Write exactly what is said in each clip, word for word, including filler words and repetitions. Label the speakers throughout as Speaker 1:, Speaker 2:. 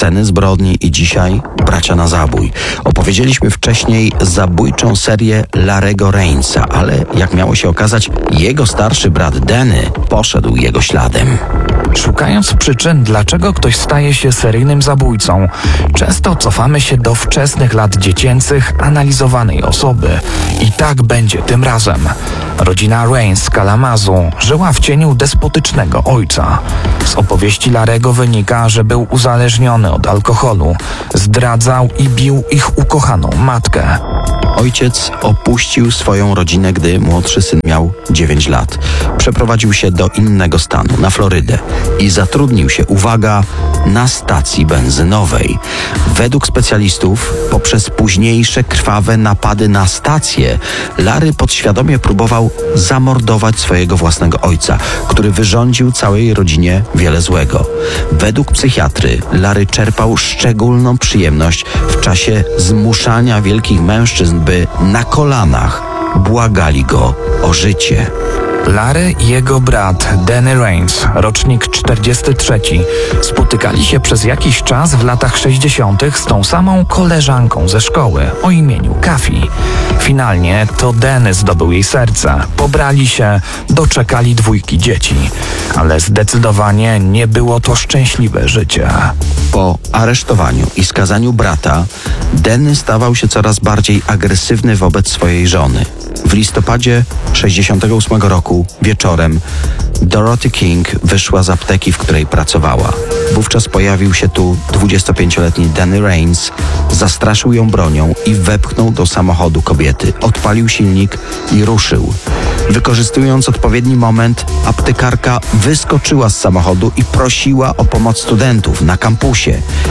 Speaker 1: sceny zbrodni i dzisiaj bracia na zabój. Opowiedzieliśmy wcześniej zabójczą serię Larry'ego Rainsa, ale jak miało się okazać, jego starszy brat Danny poszedł jego śladem.
Speaker 2: Szukając przyczyn, dlaczego ktoś staje się seryjnym zabójcą, często cofamy się do wczesnych lat dziecięcych analizowanej osoby. I tak będzie tym razem. Rodzina Rains z Kalamazu żyła w cieniu despotycznego ojca. Z opowieści Larry'ego wynika, że był uzależniony od alkoholu, zdradzał i bił ich ukochaną matkę.
Speaker 1: Ojciec opuścił swoją rodzinę, gdy młodszy syn miał dziewięć lat. Przeprowadził się do innego stanu, na Florydę i zatrudnił się, uwaga, na stacji benzynowej. Według specjalistów, poprzez późniejsze krwawe napady na stację, Larry podświadomie próbował zamordować swojego własnego ojca, który wyrządził całej rodzinie wiele złego. Według psychiatry Larry czerpał szczególną przyjemność w czasie zmuszania wielkich mężczyzn, by na kolanach błagali go o życie.
Speaker 2: Larry i jego brat Danny Rains, rocznik czterdziesty trzeci, spotykali się przez jakiś czas w latach sześćdziesiątych z tą samą koleżanką ze szkoły o imieniu Kathy. Finalnie to Danny zdobył jej serce. Pobrali się, doczekali dwójki dzieci. Ale zdecydowanie nie było to szczęśliwe życie.
Speaker 1: Po aresztowaniu i skazaniu brata, Danny stawał się coraz bardziej agresywny wobec swojej żony. W listopadzie sześćdziesiątego ósmego roku wieczorem Dorothy King wyszła z apteki, w której pracowała. Wówczas pojawił się tu dwudziestopięcioletni Danny Rains, zastraszył ją bronią i wepchnął do samochodu kobiety. Odpalił silnik i ruszył. Wykorzystując odpowiedni moment, aptekarka wyskoczyła z samochodu i prosiła o pomoc studentów na kampusie.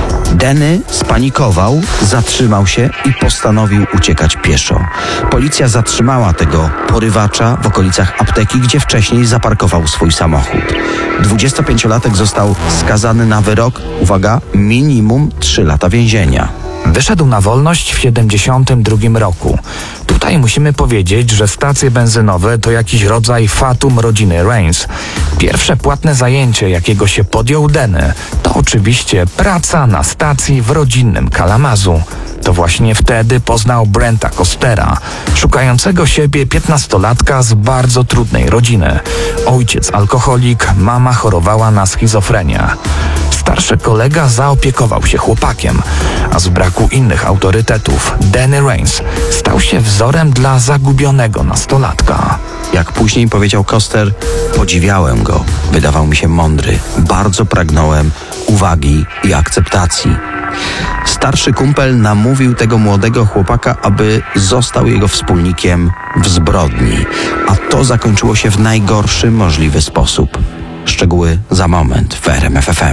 Speaker 1: Danny spanikował, zatrzymał się i postanowił uciekać pieszo. Policja zatrzymała tego porywacza w okolicach apteki, gdzie wcześniej zaparkował swój samochód. dwudziestopięciolatek został skazany na wyrok, uwaga, minimum trzy lata więzienia.
Speaker 2: Wyszedł na wolność w siedemdziesiątym drugim roku. Tutaj musimy powiedzieć, że stacje benzynowe to jakiś rodzaj fatum rodziny Rains. Pierwsze płatne zajęcie, jakiego się podjął Danny, to oczywiście praca na stacji w rodzinnym Kalamazu. To właśnie wtedy poznał Brenta Costera, szukającego siebie piętnastolatka z bardzo trudnej rodziny. Ojciec alkoholik, mama chorowała na schizofrenię. Starszy kolega zaopiekował się chłopakiem, a z braku innych autorytetów Danny Rains stał się wzorem dla zagubionego nastolatka.
Speaker 1: Jak później powiedział Coster, podziwiałem go, wydawał mi się mądry, bardzo pragnąłem uwagi i akceptacji. Starszy kumpel namówił tego młodego chłopaka, aby został jego wspólnikiem w zbrodni, a to zakończyło się w najgorszy możliwy sposób. Szczegóły za moment w R M F F M.